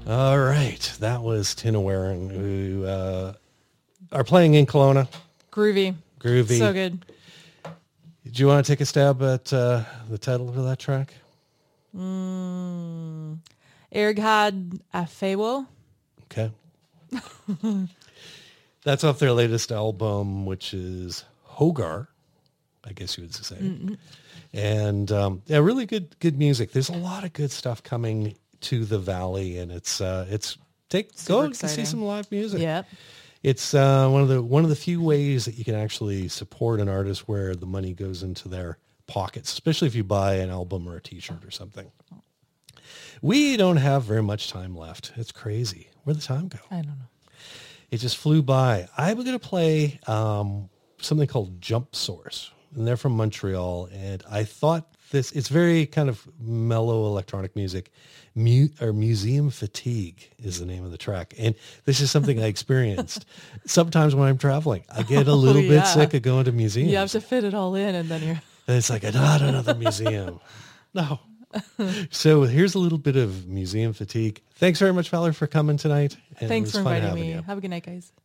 All right. That was Tina Warren, who are playing in Kelowna. Groovy. Groovy. So good. Do you want to take a stab at the title of that track? Erghad Afewo. Okay. That's off their latest album, which is Hogar, I guess you would say. Mm-hmm. And yeah, really good music. There's a lot of good stuff coming to the Valley, and it's go and see some live music. Yep. It's one of the few ways that you can actually support an artist where the money goes into their pockets, especially if you buy an album or a T-shirt or something. We don't have very much time left. It's crazy. Where'd the time go? I don't know. It just flew by. I'm going to play something called Jump Source, and they're from Montreal. And I thought it's very kind of mellow electronic music. Museum Fatigue is the name of the track. And this is something I experienced. Sometimes when I'm traveling, I get a little bit sick of going to museums. You have to fit it all in, and then you're... And it's like, not another museum. No. So here's a little bit of Museum Fatigue. Thanks very much, Valerie, for coming tonight. Thanks for inviting me. Have a good night, guys.